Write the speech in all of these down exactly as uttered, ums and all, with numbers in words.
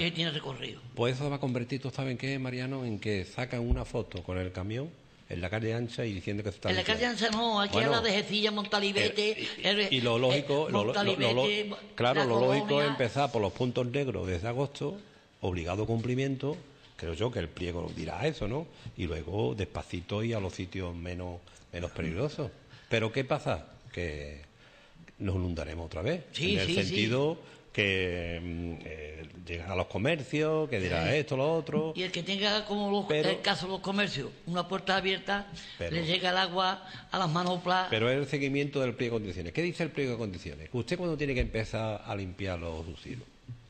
que tiene recorrido. Pues eso va a convertir, ¿tú sabes en qué, Mariano? En que sacan una foto con el camión en la calle ancha y diciendo que se está En la calle ancha no, aquí bueno, habla de Jecilla, Montalibete... Eh, y, el, y lo lógico, eh, lo, lo, lo, lo, claro, lo colonia, lógico es empezar por los puntos negros desde agosto, obligado cumplimiento, creo yo que el pliego dirá eso, ¿no? Y luego despacito y a los sitios menos, menos peligrosos. Pero ¿qué pasa? Que nos inundaremos otra vez, sí, en el sí, sentido... Sí. que eh, llegan a los comercios, que dirá sí. esto, lo otro. Y el que tenga, como los, pero, el caso de los comercios, una puerta abierta, pero, le llega el agua a las manoplas. Pero es el seguimiento del pliego de condiciones. ¿Qué dice el pliego de condiciones? ¿Usted cuándo tiene que empezar a limpiar los subsidios?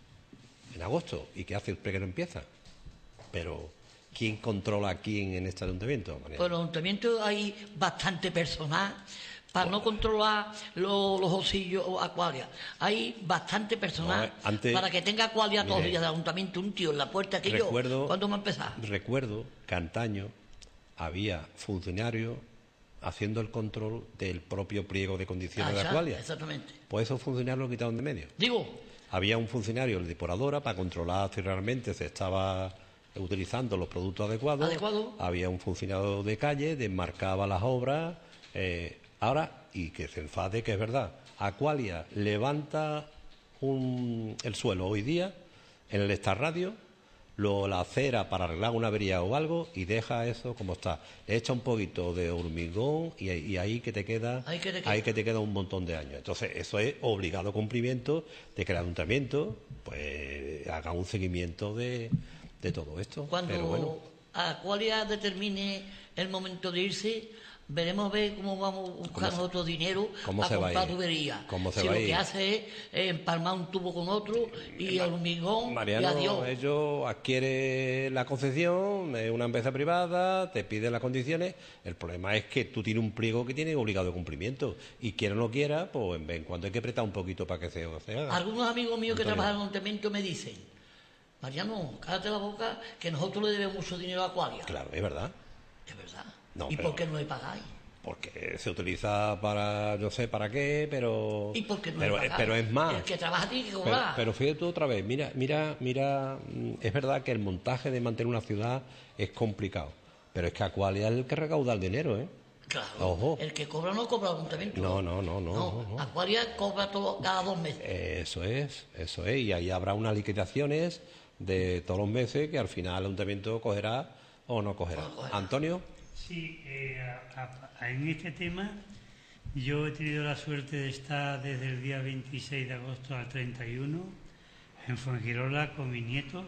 En agosto. ¿Y qué hace usted que no empieza? Pero ¿quién controla a quién en este ayuntamiento? Pues en el ayuntamiento hay bastante personal para no controlar los, los osillos o acuarios. Hay bastante personal no, antes, para que tenga acuarios todos los días del ayuntamiento, un tío en la puerta que recuerdo, yo, ¿cuándo me empezar? Recuerdo que antaño había funcionarios haciendo el control del propio pliego de condiciones ah, de Aqualia. Exactamente. Pues esos funcionarios lo quitaron de medio. Digo. Había un funcionario, el depuradora, para controlar si realmente se estaba utilizando los productos adecuados. ¿Adecuado? Había un funcionario de calle, desmarcaba las obras... Eh, Ahora, y que se enfade, que es verdad, Aqualia levanta un, el suelo hoy día en el Estarradio, lo la acera para arreglar una avería o algo y deja eso como está. Le echa un poquito de hormigón y, y ahí que te queda ahí que te queda. ahí que te queda un montón de años. Entonces, eso es obligado cumplimiento de que el ayuntamiento pues haga un seguimiento de, de todo esto. Cuando Pero bueno. Aqualia determine el momento de irse, veremos a ver cómo vamos a buscar nosotros dinero a comprar tuberías. Si lo que hace es empalmar un tubo con otro y Ma hormigón Mariano, y adiós. Ellos adquieren la concesión, es una empresa privada, te pide las condiciones. El problema es que tú tienes un pliego que tiene obligado de cumplimiento y quiera o no quiera, pues en vez en cuando hay que apretar un poquito para que se, se haga. Algunos amigos míos que trabajan en el ayuntamiento me dicen: Mariano, cállate la boca, que nosotros le debemos mucho dinero a Aqualia. Claro, es verdad. Es verdad. No, ¿Y pero, por qué no le pagáis? Porque se utiliza para, no sé para qué, pero... ¿Y por qué no pero, le pagáis? Pero es más... El que trabaja tiene que cobrar. Pero, pero fíjate tú otra vez, mira, mira, mira, es verdad que el montaje de mantener una ciudad es complicado, pero es que Aqualia es el que recauda el dinero, ¿eh? Claro, Ojo. El que cobra no cobra el ayuntamiento. No, no, no, no. no, no, no. Aqualia cobra todo, cada dos meses. Eso es, eso es, y ahí habrá unas liquidaciones de todos los meses que al final el ayuntamiento cogerá o no cogerá. No cogerá. Antonio. Sí, eh, a, a, en este tema yo he tenido la suerte de estar desde el día veintiséis de agosto al treinta y uno en Fuengirola con mis nietos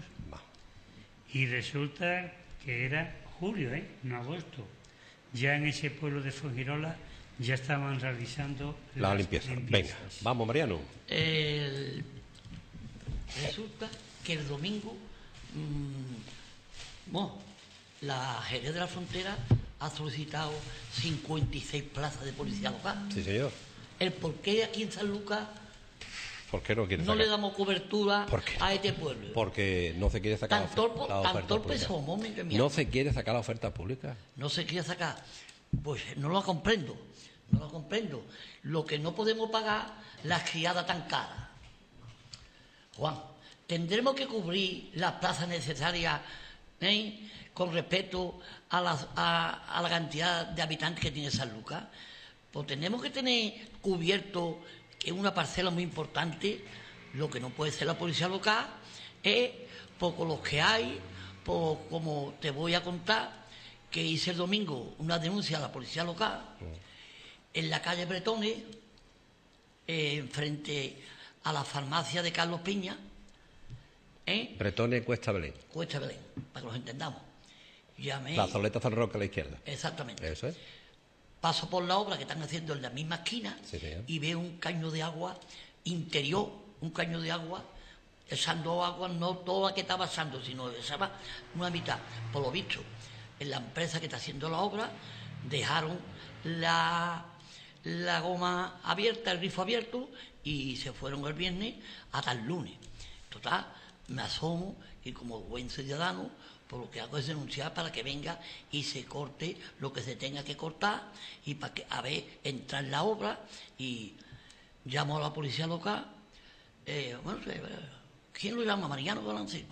y resulta que era julio, ¿eh? No agosto. Ya en ese pueblo de Fuengirola ya estaban realizando la limpieza. Venga, vamos Mariano. El... Resulta que el domingo mmm, bueno, la Jerez de la Frontera ha solicitado cincuenta y seis plazas de policía local. Sí, señor. El por qué aquí en San Lucas ¿Por qué no quiere no sacar? le damos cobertura a este pueblo? Porque no se quiere sacar tan torpe, la oferta tan torpe pública. somos, No se quiere sacar la oferta pública. No se quiere sacar. Pues no lo comprendo. No lo comprendo. Lo que no podemos pagar, las criadas tan caras. Juan, tendremos que cubrir las plazas necesarias, ¿eh?, con respecto a la, a, a la cantidad de habitantes que tiene San Lucas. Pues tenemos que tener cubierto en una parcela muy importante. Lo que no puede ser la policía local es, pues con los que hay, pues como te voy a contar, que hice el domingo una denuncia a la policía local en la calle Bretones, eh, frente a la farmacia de Carlos Piña, ¿eh? Bretones, Cuesta Belén. Cuesta Belén, para que los entendamos. Llamé. Plazoleta San Roque a la izquierda. Exactamente. Eso es. Paso por la obra que están haciendo en la misma esquina, sí, y veo un caño de agua interior, un caño de agua, echando agua, no toda la que estaba echando, sino echaba una mitad. Por lo visto, en la empresa que está haciendo la obra, dejaron la, la goma abierta, el grifo abierto, y se fueron el viernes hasta el lunes. Total, me asomo y como buen ciudadano, por lo que hago es denunciar para que venga y se corte lo que se tenga que cortar y para que a ver entrar en la obra. Y llamo a la policía local. Eh, bueno, ¿quién lo llama? Mariano Balancín.